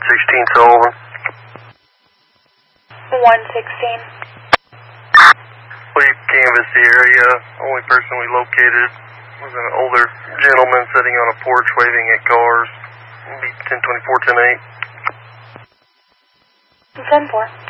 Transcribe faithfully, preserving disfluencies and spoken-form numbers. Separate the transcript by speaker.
Speaker 1: sixteen Sullivan.
Speaker 2: one sixteen.
Speaker 1: We canvassed the area. Only person we located was an older gentleman sitting on a porch waving at cars. It'll be ten twenty-four, ten eight.
Speaker 2: ten four.